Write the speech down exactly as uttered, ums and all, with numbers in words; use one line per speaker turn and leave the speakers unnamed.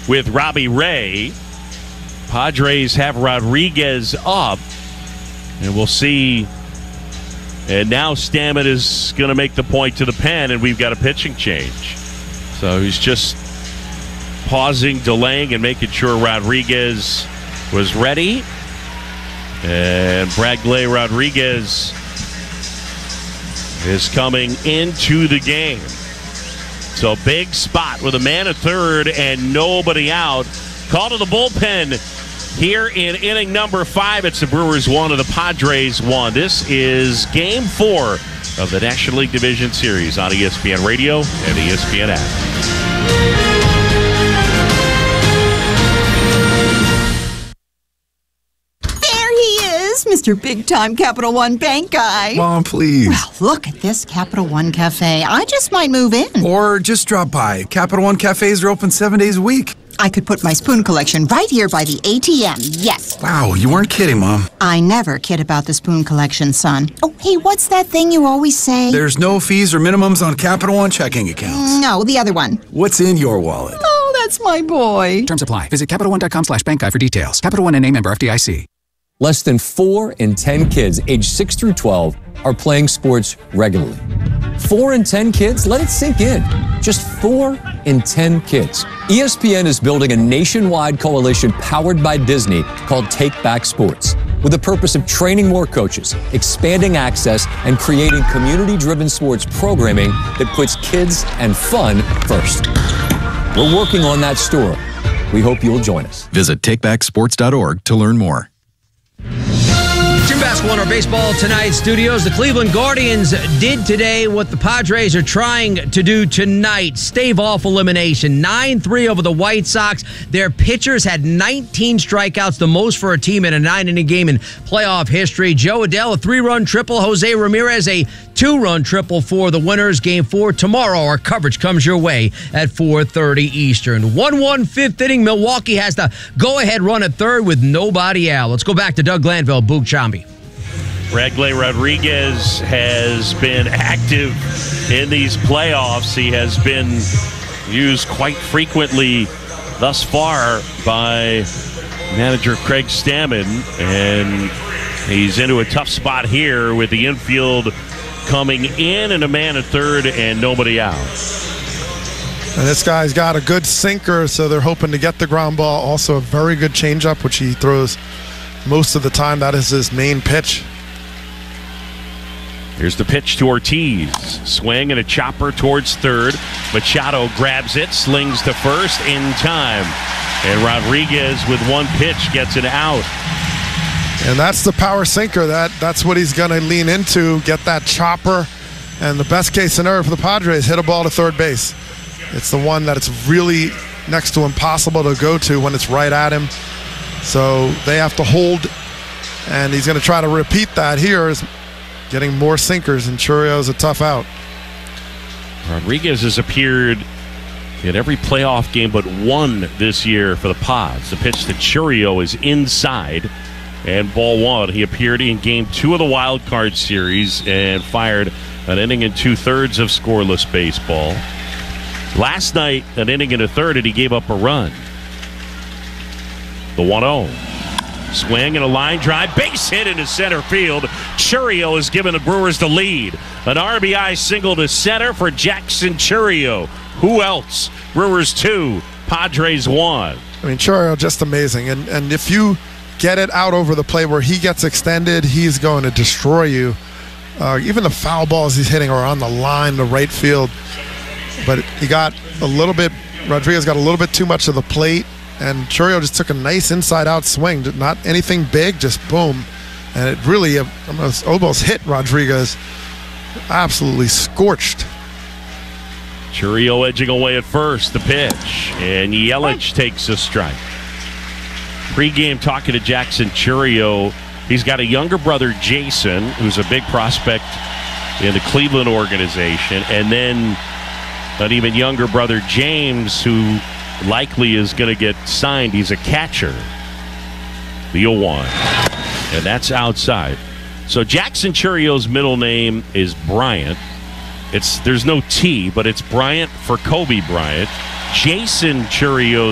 with Robbie Ray. Padres have Rodriguez up, and we'll see. And now Stammen is going to make the point to the pen, and we've got a pitching change. So he's just pausing, delaying, and making sure Rodriguez was ready. And Bradley Rodriguez is coming into the game. So big spot with a man at third and nobody out. Call to the bullpen here in inning number five. It's the Brewers one and the Padres one. This is game four of the National League Division Series on E S P N Radio and E S P N app.
Mister Big Time Capital One Bank guy.
Mom, please.
Well, look at this Capital One Cafe. I just might move in.
Or just drop by. Capital One Cafes are open seven days a week.
I could put my spoon collection right here by the A T M. Yes.
Wow, you weren't kidding, Mom.
I never kid about the spoon collection, son. Oh, hey, what's that thing you always say?
There's no fees or minimums on Capital One checking accounts.
No, the other one.
What's in your wallet?
Oh, that's my boy.
Terms apply. Visit CapitalOne.com slash bank guy for details. Capital One N A member F D I C.
Less than four in ten kids aged six through twelve are playing sports regularly. Four in ten kids? Let it sink in. Just four in ten kids. E S P N is building a nationwide coalition powered by Disney called Take Back Sports, with the purpose of training more coaches, expanding access, and creating community-driven sports programming that puts kids and fun first. We're working on that story. We hope you'll join us.
Visit take back sports dot org to learn more.
Jim Basketball in our Baseball Tonight studios. The Cleveland Guardians did today what the Padres are trying to do tonight. Stave off elimination. nine three over the White Sox. Their pitchers had nineteen strikeouts, the most for a team in a nine-inning game in playoff history. Joe Adell, a three-run triple. Jose Ramirez, a two-run triple for the winners. Game four tomorrow. Our coverage comes your way at four thirty Eastern. one one fifth inning. Milwaukee has the go-ahead run at third with nobody out. Let's go back to Doug Glanville, Boog Chambi.
Bradley Rodriguez has been active in these playoffs. He has been used quite frequently thus far by manager Craig Stammen, and he's into a tough spot here with the infield coming in and a man at third and nobody out.
And this guy's got a good sinker, so they're hoping to get the ground ball. Also a very good changeup, which he throws most of the time. That is his main pitch.
Here's the pitch to Ortiz. Swing and a chopper towards third. Machado grabs it, slings to first in time. And Rodriguez with one pitch gets it out.
And that's the power sinker. That That's what he's going to lean into, get that chopper. And the best case scenario for the Padres, hit a ball to third base. It's the one that it's really next to impossible to go to when it's right at him. So they have to hold, and he's going to try to repeat that here. Is getting more sinkers, and Churio's a tough out.
Rodriguez has appeared in every playoff game but one this year for the Pods. The pitch to Churio is inside, and ball one. He appeared in game two of the wild card series and fired an inning and two-thirds of scoreless baseball. Last night, an inning and a third, and he gave up a run. The one oh. Swing and a line drive. Base hit into center field. Churio has given the Brewers the lead. An R B I single to center for Jackson Churio. Who else? Brewers two, Padres one.
I mean, Churio just amazing. And, and if you get it out over the plate where he gets extended, he's going to destroy you. Uh, even the foul balls he's hitting are on the line, the right field. But he got a little bit, Rodriguez got a little bit too much of the plate. And Churio just took a nice inside-out swing. Not anything big, just boom. And it really almost, almost hit Rodriguez. Absolutely scorched.
Churio edging away at first, the pitch. And Yelich takes a strike. Pre-game talking to Jackson Churio. He's got a younger brother, Jason, who's a big prospect in the Cleveland organization. And then an even younger brother, James, who likely is going to get signed. He's a catcher. The oh one. And that's outside. So Jackson Churio's middle name is Bryant. It's there's no T, but it's Bryant for Kobe Bryant. Jason Churio's